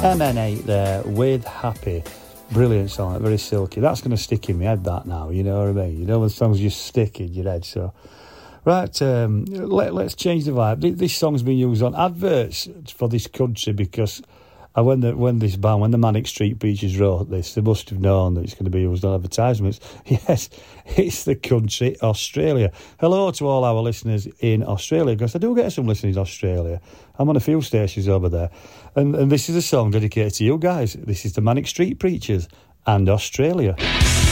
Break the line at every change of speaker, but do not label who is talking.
MN8 there with Happy. Brilliant song, very silky. That's going to stick in my head, that now, you know what I mean? You know when songs just stick in your head, so... Right, let's change the vibe. This song's been used on adverts for this country because when the Manic Street Preachers wrote this, they must have known that it's going to be used on advertisements. Yes, it's the country Australia. Hello to all our listeners in Australia, because I do get some listeners in Australia. I'm on a few stations over there. And this is a song dedicated to you guys. This is the Manic Street Preachers and Australia.